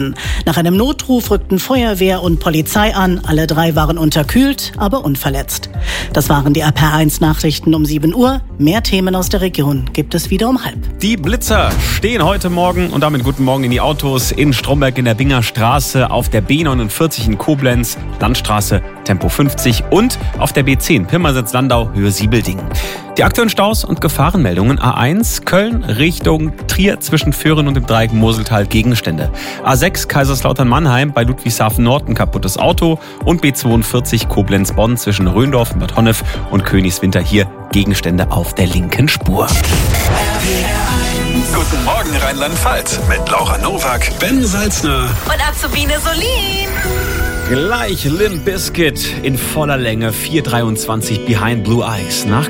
Nach einem Notruf rückten Feuerwehr und Polizei an. Alle 3 waren unterkühlt, aber unverletzt. Das waren die RPR1-Nachrichten um 7 Uhr. Mehr Themen aus der Region gibt es wieder um 12:30. Die Blitzer stehen heute Morgen und damit guten Morgen in die Autos in Stromberg in der Binger Straße, auf der B49 in Koblenz, Landstraße Tempo 50 und auf der B10 Pirmasens-Landau Höhe Siebelding. Die aktuellen Staus und Gefahrenmeldungen: A1 Köln Richtung Trier zwischen Föhren und dem Dreieck Moseltal Gegenstände. A6 Kaiserslautern-Mannheim bei Ludwigshafen-Nord ein kaputtes Auto und B42 Koblenz-Bonn zwischen Röndorf, Bad Honnef und Königswinter hier Gegenstände auf der linken Spur. Guten Morgen Rheinland-Pfalz mit Laura Nowak, Ben Salzner und Azubine Solin. Gleich Limp Bizkit in voller Länge, 4:23 Behind Blue Eyes. Nach